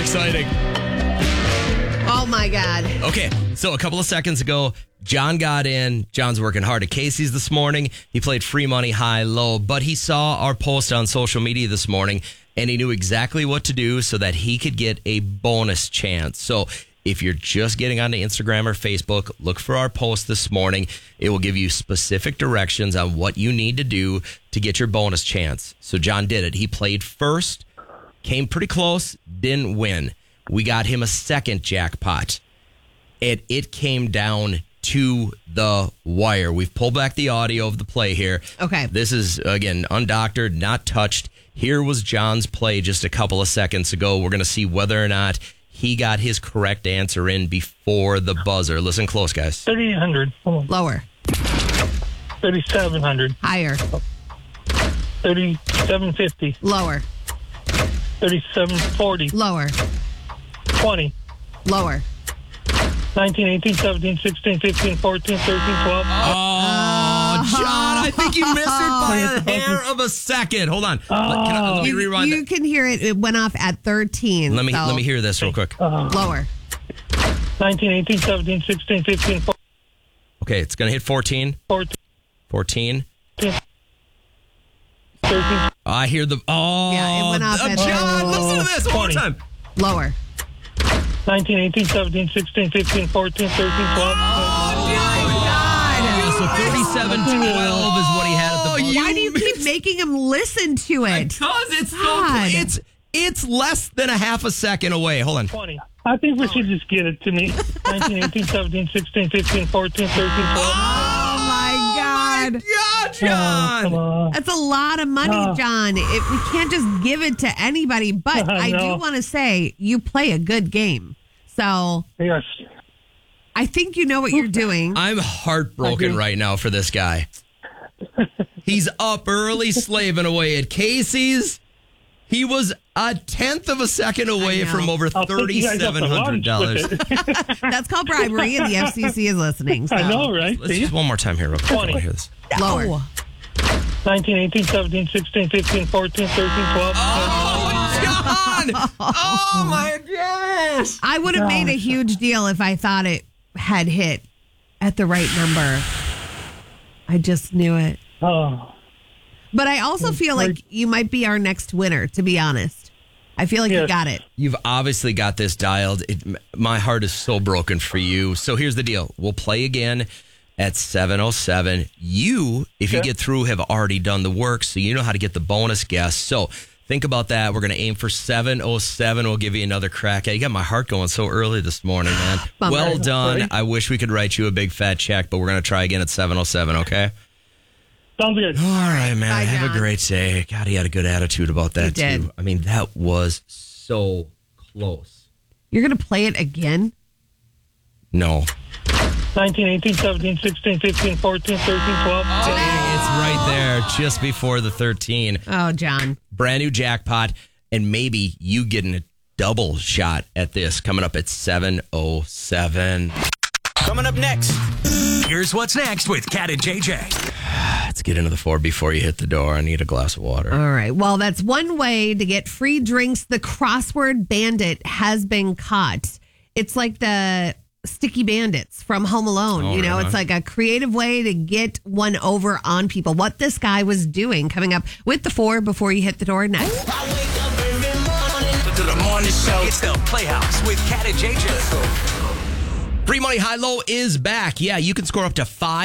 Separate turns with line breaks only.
exciting.
Oh, my God.
Okay, so a couple of seconds ago, John got in. John's working hard at Casey's this morning. He played free money high-low, but he saw our post on social media this morning, and he knew exactly what to do so that he could get a bonus chance. So if you're just getting onto Instagram or Facebook, look for our post this morning. It will give you specific directions on what you need to do to get your bonus chance. So John did it. He played first, came pretty close, didn't win. We got him a second jackpot, and it came down to the wire. We've pulled back the audio of the play here.
Okay.
This is, again, undoctored, not touched. Here was John's play just a couple of seconds ago. We're going to see whether or not he got his correct answer in before the buzzer. Listen close, guys.
3,800.
Lower.
3,700.
Higher.
3,750.
Lower.
3,740.
Lower.
20.
Lower.
19, 18, 17, 16, 15, 14, 13, 12.
Oh, John, I think you missed it by a hair of a second. Hold on. Let me rewind
You can hear it. It went off at 13.
Let me hear this real quick.
Lower.
19, 18, 17, 16, 15, 14.
Okay, it's going to hit 14. 14.
13.
I hear the... Oh,
Yeah, it went off at
John, listen to this one more
20.
time.
Lower.
19, 18, 17, 16, 15, 14, 13, 12.
Yeah, so 37-12 is what he had at the buzzer.
Why do you keep making him listen to it?
Because it's
God.
it's less than a half a second away. Hold on.
20. I think we should just get it to me. 19, 18, 17, 16, 15, 14, 13, 12.
Oh, my God.
Yeah, John.
Come on.
That's a lot of money, John. We can't just give it to anybody. But I do want to say you play a good game. So
Yes.
I think you know what you're doing.
I'm heartbroken right now for this guy. He's up early slaving away at Casey's. He was a tenth of a second away from over
I'll take you guys up to lunch
$3,700.
with it.
That's called bribery, and the FCC is listening. So.
I know, right?
Let's just one more time here real quick.
20.
I hear this.
Lower.
19, 18, 17, 16, 15, 14, 13, 12.
Oh, John! Oh, my gosh!
I would have made a huge deal if I thought it had hit at the right number. I just knew it.
Oh.
But I also feel like you might be our next winner, to be honest. I feel like you got it.
You've obviously got this dialed. My heart is so broken for you. So here's the deal. We'll play again at 7:07. You, if you get through, have already done the work, so you know how to get the bonus guess. So think about that. We're going to aim for 7:07. We'll give you another crack at it. You got my heart going so early this morning, man. Well done. I wish we could write you a big fat check, but we're going to try again at 7:07, okay?
Sounds good.
All right, man.
Bye,
Have
John.
a great day. God, he had a good attitude about that,
He did.
too. I mean, that was so close.
You're going to play it again?
No.
19, 18, 17, 16, 15, 14, 13, 12.
Dang, it's right there, just before the 13.
Oh, John.
Brand new jackpot, and maybe you getting a double shot at this coming up at 7:07.
Coming up next, here's what's next with Kat and JJ.
Let's get into the 4 before you hit the door. I need a glass of water.
All right. Well, that's one way to get free drinks. The crossword bandit has been caught. It's like the sticky bandits from Home Alone.
Oh,
you know,
right
it's
on.
like a creative way to get one over on people. What this guy was doing coming up with the 4 before you hit the door next.
I wake up every morning to the morning show. It's the Playhouse with Kat and JJ.
Free Money High Low is back. Yeah, you can score up to 5